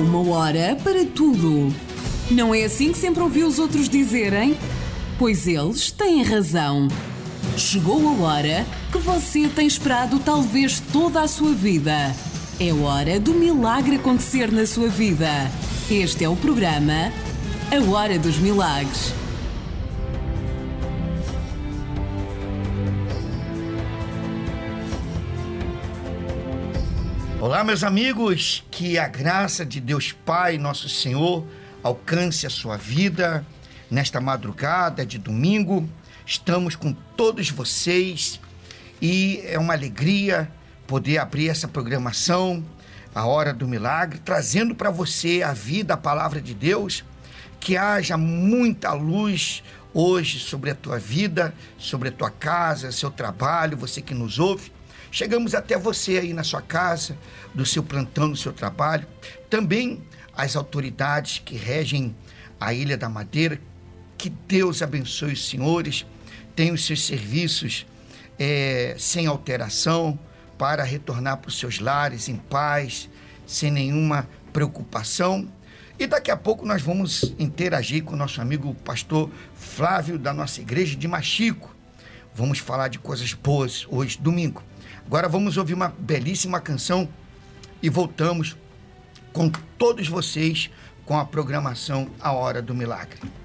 Uma hora para tudo. Não é assim que sempre ouviu os outros dizerem? Pois eles têm razão. Chegou a hora que você tem esperado talvez toda a sua vida. É hora do milagre acontecer na sua vida. Este é o programa A Hora dos Milagres. Olá, meus amigos, que a graça de Deus Pai, nosso Senhor, alcance a sua vida nesta madrugada de domingo. Estamos com todos vocês e é uma alegria poder abrir essa programação, a Hora do Milagre, trazendo para você a vida, a palavra de Deus, que haja muita luz hoje sobre a tua vida, sobre a tua casa, seu trabalho, você que nos ouve. Chegamos até você aí na sua casa, do seu plantão, do seu trabalho. Também as autoridades que regem a Ilha da Madeira. Que Deus abençoe os senhores. Tenham os seus serviços sem alteração para retornar para os seus lares em paz, sem nenhuma preocupação. E daqui a pouco nós vamos interagir com o nosso amigo pastor Flávio, da nossa igreja de Machico. Vamos falar de coisas boas hoje, domingo. Agora vamos ouvir uma belíssima canção e voltamos com todos vocês com a programação A Hora do Milagre.